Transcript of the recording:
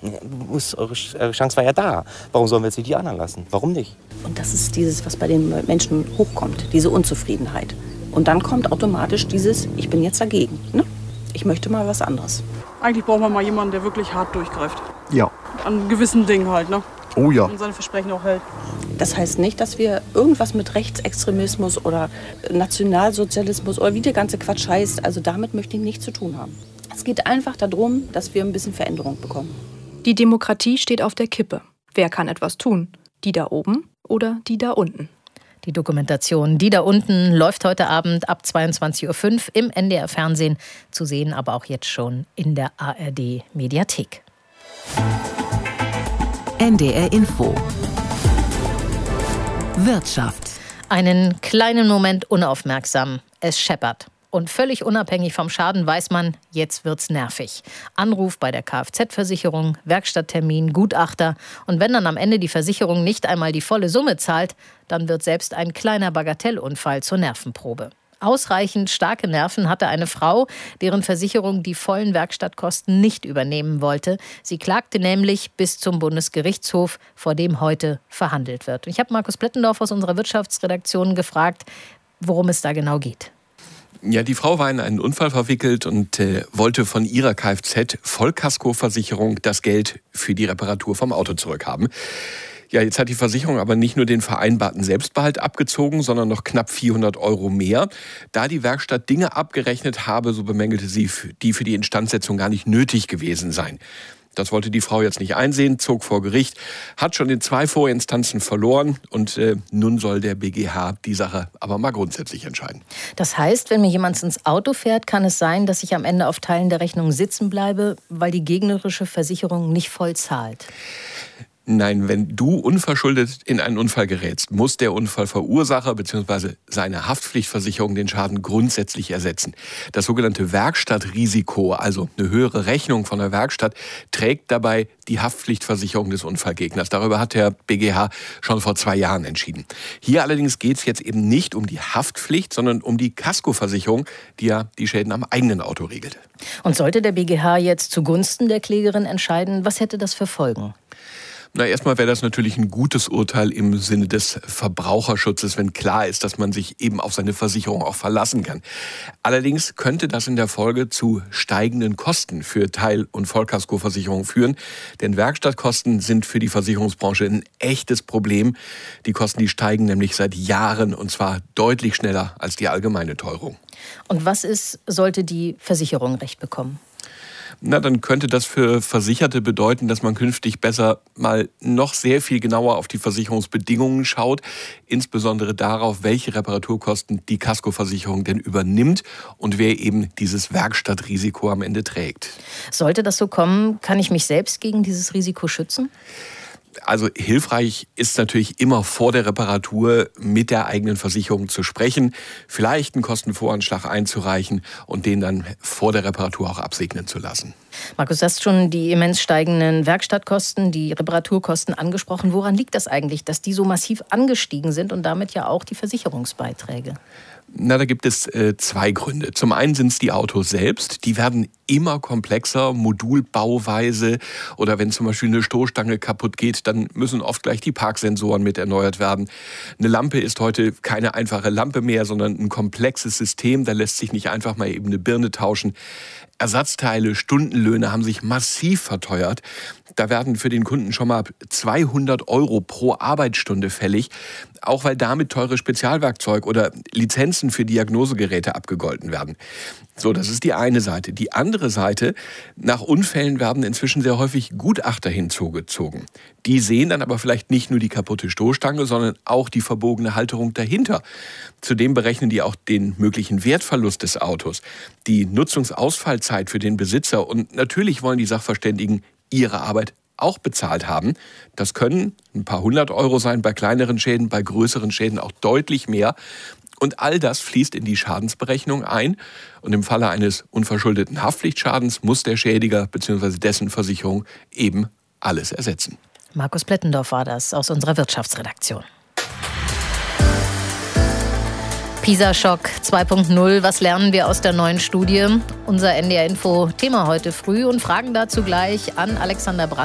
Eure Chance war ja da. Warum sollen wir jetzt nicht die anderen lassen? Warum nicht? Und das ist dieses, was bei den Menschen hochkommt, diese Unzufriedenheit. Und dann kommt automatisch dieses, ich bin jetzt dagegen. Ne? Ich möchte mal was anderes. Eigentlich braucht man mal jemanden, der wirklich hart durchgreift. Ja. An gewissen Dingen halt, ne? Oh ja. Und seine Versprechen auch hält. Das heißt nicht, dass wir irgendwas mit Rechtsextremismus oder Nationalsozialismus oder wie der ganze Quatsch heißt, also damit möchte ich nichts zu tun haben. Es geht einfach darum, dass wir ein bisschen Veränderung bekommen. Die Demokratie steht auf der Kippe. Wer kann etwas tun? Die da oben oder die da unten? Die Dokumentation Die da unten läuft heute Abend ab 22.05 Uhr im NDR-Fernsehen. Zu sehen aber auch jetzt schon in der ARD-Mediathek. NDR Info. Wirtschaft. Einen kleinen Moment unaufmerksam. Es scheppert. Und völlig unabhängig vom Schaden weiß man, jetzt wird's nervig. Anruf bei der Kfz-Versicherung, Werkstatttermin, Gutachter. Und wenn dann am Ende die Versicherung nicht einmal die volle Summe zahlt, dann wird selbst ein kleiner Bagatellunfall zur Nervenprobe. Ausreichend starke Nerven hatte eine Frau, deren Versicherung die vollen Werkstattkosten nicht übernehmen wollte. Sie klagte nämlich bis zum Bundesgerichtshof, vor dem heute verhandelt wird. Ich habe Markus Plettendorf aus unserer Wirtschaftsredaktion gefragt, worum es da genau geht. Ja, die Frau war in einen Unfall verwickelt und wollte von ihrer Kfz-Vollkaskoversicherung das Geld für die Reparatur vom Auto zurückhaben. Ja, jetzt hat die Versicherung aber nicht nur den vereinbarten Selbstbehalt abgezogen, sondern noch knapp 400 € mehr. Da die Werkstatt Dinge abgerechnet habe, so bemängelte sie, die für die Instandsetzung gar nicht nötig gewesen seien. Das wollte die Frau jetzt nicht einsehen, zog vor Gericht, hat schon in 2 Vorinstanzen verloren und nun soll der BGH die Sache aber mal grundsätzlich entscheiden. Das heißt, wenn mir jemand ins Auto fährt, kann es sein, dass ich am Ende auf Teilen der Rechnung sitzen bleibe, weil die gegnerische Versicherung nicht voll zahlt? Nein, wenn du unverschuldet in einen Unfall gerätst, muss der Unfallverursacher bzw. seine Haftpflichtversicherung den Schaden grundsätzlich ersetzen. Das sogenannte Werkstattrisiko, also eine höhere Rechnung von der Werkstatt, trägt dabei die Haftpflichtversicherung des Unfallgegners. Darüber hat der BGH schon vor 2 Jahren entschieden. Hier allerdings geht es jetzt eben nicht um die Haftpflicht, sondern um die Kaskoversicherung, die ja die Schäden am eigenen Auto regelt. Und sollte der BGH jetzt zugunsten der Klägerin entscheiden, was hätte das für Folgen? Na, erstmal wäre das natürlich ein gutes Urteil im Sinne des Verbraucherschutzes, wenn klar ist, dass man sich eben auf seine Versicherung auch verlassen kann. Allerdings könnte das in der Folge zu steigenden Kosten für Teil- und Vollkaskoversicherungen führen. Denn Werkstattkosten sind für die Versicherungsbranche ein echtes Problem. Die Kosten, die steigen nämlich seit Jahren und zwar deutlich schneller als die allgemeine Teuerung. Und was ist, sollte die Versicherung Recht bekommen? Na, dann könnte das für Versicherte bedeuten, dass man künftig besser mal noch sehr viel genauer auf die Versicherungsbedingungen schaut, insbesondere darauf, welche Reparaturkosten die Kaskoversicherung denn übernimmt und wer eben dieses Werkstattrisiko am Ende trägt. Sollte das so kommen, kann ich mich selbst gegen dieses Risiko schützen? Also hilfreich ist natürlich immer vor der Reparatur mit der eigenen Versicherung zu sprechen, vielleicht einen Kostenvoranschlag einzureichen und den dann vor der Reparatur auch absegnen zu lassen. Markus, du hast schon die immens steigenden Werkstattkosten, die Reparaturkosten angesprochen. Woran liegt das eigentlich, dass die so massiv angestiegen sind und damit ja auch die Versicherungsbeiträge? Na, da gibt es 2 Gründe. Zum einen sind es die Autos selbst. Die werden immer komplexer, Modulbauweise. Oder wenn zum Beispiel eine Stoßstange kaputt geht, dann müssen oft gleich die Parksensoren mit erneuert werden. Eine Lampe ist heute keine einfache Lampe mehr, sondern ein komplexes System. Da lässt sich nicht einfach mal eben eine Birne tauschen. Ersatzteile, Stundenlöhne haben sich massiv verteuert. Da werden für den Kunden schon mal 200 € pro Arbeitsstunde fällig, auch weil damit teure Spezialwerkzeug oder Lizenzen für Diagnosegeräte abgegolten werden. So, das ist die eine Seite. Die andere Seite, nach Unfällen werden inzwischen sehr häufig Gutachter hinzugezogen. Die sehen dann aber vielleicht nicht nur die kaputte Stoßstange, sondern auch die verbogene Halterung dahinter. Zudem berechnen die auch den möglichen Wertverlust des Autos, die Nutzungsausfallzeit für den Besitzer und natürlich wollen die Sachverständigen ihre Arbeit auch bezahlt haben. Das können ein paar 100 € sein bei kleineren Schäden, bei größeren Schäden auch deutlich mehr. Und all das fließt in die Schadensberechnung ein. Und im Falle eines unverschuldeten Haftpflichtschadens muss der Schädiger bzw. dessen Versicherung eben alles ersetzen. Markus Plettendorf war das aus unserer Wirtschaftsredaktion. PISA-Schock 2.0, was lernen wir aus der neuen Studie? Unser NDR-Info-Thema heute früh und fragen dazu gleich an Alexander Brandt.